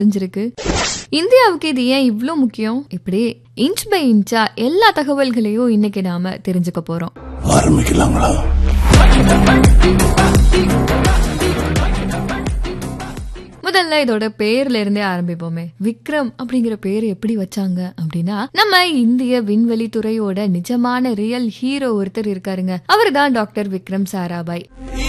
தெரிஞ்சிருக்கு. இந்தியாவுக்கு இது ஏன் இவ்ளோ முக்கியம்? இப்படி இன்ச் பை இன்ச்சா எல்லா தகவல்களையும் இன்னைக்கு நாம தெரிஞ்சுக்க போறோம். ஆரம்பிக்கலாங்களா? முதல்ல இதோட பேர்ல இருந்தே ஆரம்பிப்போமே. விக்ரம் அப்படிங்கிற பேர் எப்படி வச்சாங்க அப்படின்னா, நம்ம இந்திய விண்வெளி துறையோட நிஜமான ரியல் ஹீரோ ஒருத்தர் இருக்காருங்க. அவர்தான் டாக்டர் விக்ரம் சாராபாய்.